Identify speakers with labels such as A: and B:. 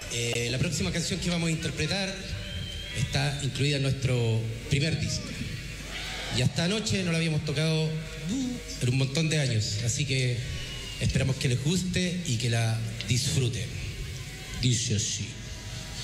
A: La próxima canción que vamos a interpretar está incluida en nuestro primer disco. Y hasta anoche no la habíamos tocado en un montón de años, así que esperamos que les guste y que la disfruten. Dice así.